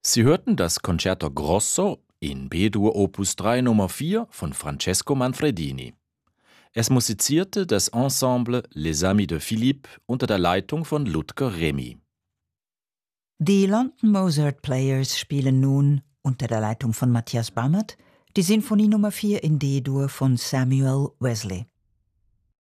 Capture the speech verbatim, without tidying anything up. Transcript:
Sie hörten das Concerto Grosso in B-Dur Opus drei Nummer vier von Francesco Manfredini. Es musizierte das Ensemble Les Amis de Philippe unter der Leitung von Ludger Remy. Die London Mozart Players spielen nun unter der Leitung von Matthias Bammert die Sinfonie Nummer vier in D-Dur von Samuel Wesley.